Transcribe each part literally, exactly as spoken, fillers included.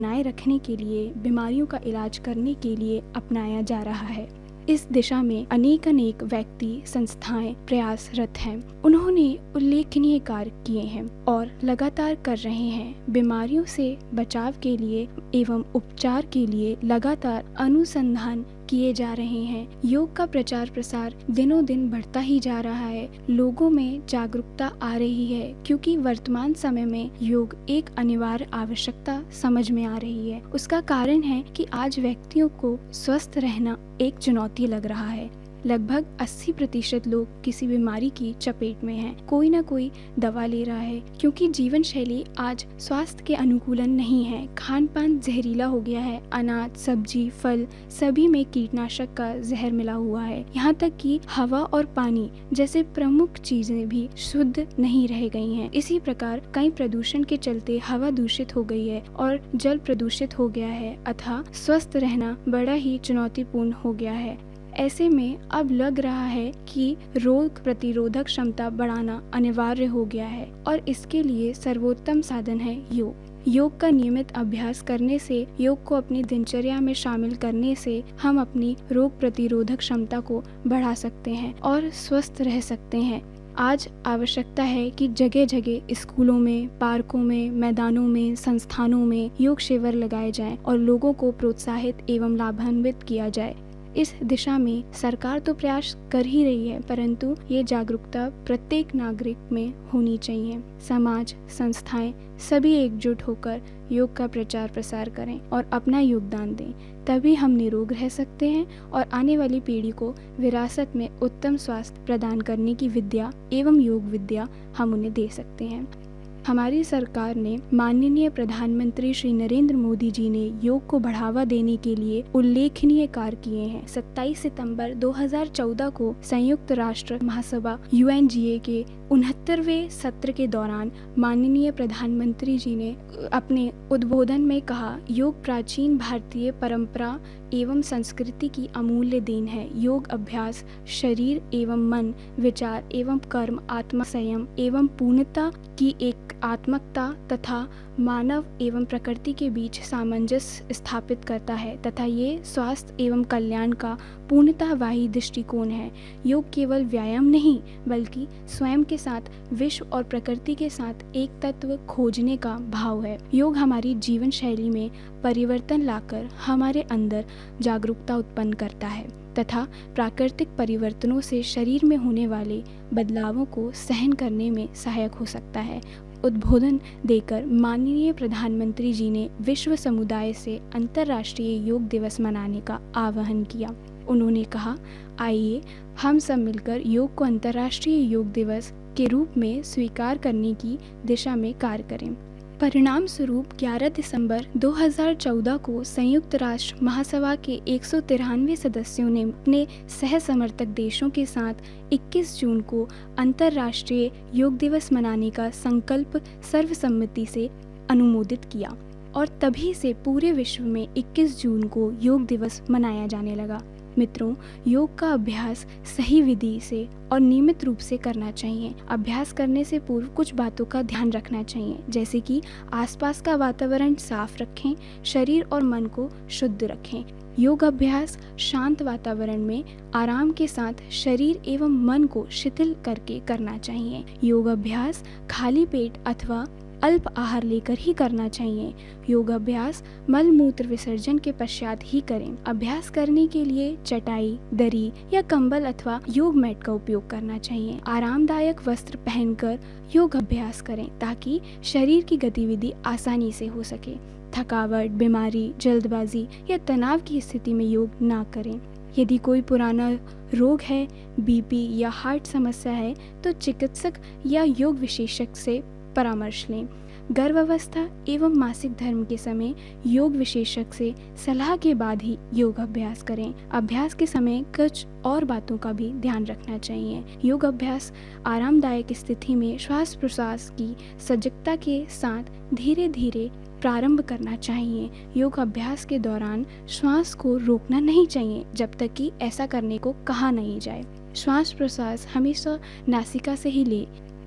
बनाए रखने के लिए, बीमारियों का इलाज करने के लिए अपनाया जा रहा है। इस दिशा में अनेक अनेक व्यक्ति, संस्थाएं प्रयासरत हैं। उन्होंने उल्लेखनीय कार्य किए हैं और लगातार कर रहे हैं। बीमारियों से बचाव के लिए एवं उपचार के लिए लगातार अनुसंधान किए जा रहे हैं। योग का प्रचार प्रसार दिनों दिन बढ़ता ही जा रहा है। लोगों में जागरूकता आ रही है, क्योंकि वर्तमान समय में योग एक अनिवार्य आवश्यकता समझ में आ रही है। उसका कारण है कि आज व्यक्तियों को स्वस्थ रहना एक चुनौती लग रहा है। लगभग अस्सी प्रतिशत लोग किसी बीमारी की चपेट में हैं। कोई ना कोई दवा ले रहा है, क्योंकि जीवन शैली आज स्वास्थ्य के अनुकूलन नहीं है। खान पान जहरीला हो गया है। अनाज, सब्जी, फल सभी में कीटनाशक का जहर मिला हुआ है। यहाँ तक कि हवा और पानी जैसे प्रमुख चीजें भी शुद्ध नहीं रह गई हैं। इसी प्रकार कई प्रदूषण के चलते हवा दूषित हो गई है और जल प्रदूषित हो गया है, अतः स्वस्थ रहना बड़ा ही चुनौतीपूर्ण हो गया है। ऐसे में अब लग रहा है कि रोग प्रतिरोधक क्षमता बढ़ाना अनिवार्य हो गया है और इसके लिए सर्वोत्तम साधन है योग। योग का नियमित अभ्यास करने से, योग को अपनी दिनचर्या में शामिल करने से हम अपनी रोग प्रतिरोधक क्षमता को बढ़ा सकते हैं और स्वस्थ रह सकते हैं। आज आवश्यकता है कि जगह जगह स्कूलों में, पार्कों में, मैदानों में, संस्थानों में योग शिविर लगाए जाएं और लोगों को प्रोत्साहित एवं लाभान्वित किया जाए। इस दिशा में सरकार तो प्रयास कर ही रही है, परंतु ये जागरूकता प्रत्येक नागरिक में होनी चाहिए। समाज, संस्थाएं सभी एकजुट होकर योग का प्रचार प्रसार करें और अपना योगदान दें, तभी हम निरोग रह सकते हैं और आने वाली पीढ़ी को विरासत में उत्तम स्वास्थ्य प्रदान करने की विद्या एवं योग विद्या हम उन्हें दे सकते हैं। हमारी सरकार ने, माननीय प्रधानमंत्री श्री नरेंद्र मोदी जी ने योग को बढ़ावा देने के लिए उल्लेखनीय कार्य किए हैं। सत्ताईस सितंबर दो हज़ार चौदह को संयुक्त राष्ट्र महासभा यू एन जी ए के उनहत्तरवें सत्र के दौरान माननीय प्रधानमंत्री जी ने अपने उद्बोधन में कहा, योग प्राचीन भारतीय परंपरा एवं संस्कृति की अमूल्य देन है। योग अभ्यास शरीर एवं मन, विचार एवं कर्म, आत्मा संयम एवं पूर्णता की एक आत्मकता तथा मानव एवं प्रकृति के बीच सामंजस्य स्थापित करता है तथा ये स्वास्थ्य एवं कल्याण का पूर्णतः वाही दृष्टिकोण है। योग केवल व्यायाम नहीं, बल्कि स्वयं के साथ, विश्व और प्रकृति के साथ एक तत्व खोजने का भाव है। योग हमारी जीवन शैली में परिवर्तन लाकर हमारे अंदर जागरूकता उत्पन्न करता है तथा प्राकृतिक परिवर्तनों से शरीर में होने वाले बदलावों को सहन करने में सहायक हो सकता है। उद्बोधन देकर माननीय प्रधानमंत्री जी ने विश्व समुदाय से अंतर्राष्ट्रीय योग दिवस मनाने का आह्वान किया। उन्होंने कहा, आइए हम सब मिलकर योग को अंतर्राष्ट्रीय योग दिवस के रूप में स्वीकार करने की दिशा में कार्य करें। परिणाम स्वरूप ग्यारह दिसंबर दो हज़ार चौदह को संयुक्त राष्ट्र महासभा के एक सौ तिरानवे सदस्यों ने अपने सह समर्थक देशों के साथ इक्कीस जून को अंतर्राष्ट्रीय योग दिवस मनाने का संकल्प सर्वसम्मति से अनुमोदित किया और तभी से पूरे विश्व में इक्कीस जून को योग दिवस मनाया जाने लगा। मित्रों, योग का अभ्यास सही विधि से और नियमित रूप से करना चाहिए। अभ्यास करने से पूर्व कुछ बातों का ध्यान रखना चाहिए, जैसे कि आसपास का वातावरण साफ रखें, शरीर और मन को शुद्ध रखें। योग अभ्यास शांत वातावरण में आराम के साथ शरीर एवं मन को शिथिल करके करना चाहिए। योग अभ्यास खाली पेट अथवा अल्प आहार लेकर ही करना चाहिए। योग अभ्यास मल मूत्र विसर्जन के पश्चात ही करें। अभ्यास करने के लिए चटाई, दरी या कंबल अथवा योग मैट का उपयोग करना चाहिए। आरामदायक वस्त्र पहनकर योग अभ्यास करें ताकि शरीर की गतिविधि आसानी से हो सके। थकावट, बीमारी, जल्दबाजी या तनाव की स्थिति में योग ना करें। यदि कोई पुराना रोग है, बी पी या हार्ट समस्या है, तो चिकित्सक या योग विशेषज्ञ से परामर्श लें। गर्भावस्था एवं मासिक धर्म के समय योग विशेषज्ञ से सलाह के बाद ही योग अभ्यास करें। अभ्यास के समय कुछ और बातों का भी ध्यान रखना चाहिए। योग अभ्यास आरामदायक स्थिति में श्वास प्रश्वास की सजगता के साथ धीरे धीरे प्रारंभ करना चाहिए। योग अभ्यास के दौरान श्वास को रोकना नहीं चाहिए जब तक कि ऐसा करने को कहा नहीं जाए। श्वास प्रश्वास हमेशा नासिका से ही ले।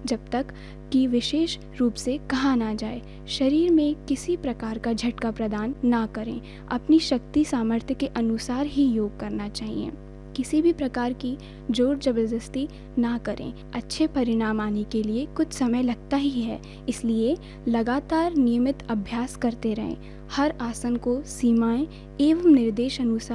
जब तक कि विशेष रूप से कहा ना जाए। शरीर में किसी प्रकार का झटका प्रदान ना करें। अपनी शक्ति सामर्थ्य के अनुसार ही योग करना चाहिए। किसी भी प्रकार की जोर जबरदस्ती ना करें। अच्छे परिणाम आने के लिए कुछ समय लगता ही है, इसलिए लगातार नियमित अभ्यास करते रहें। हर आसन को सीमाएं एवं निर्देश अनुसार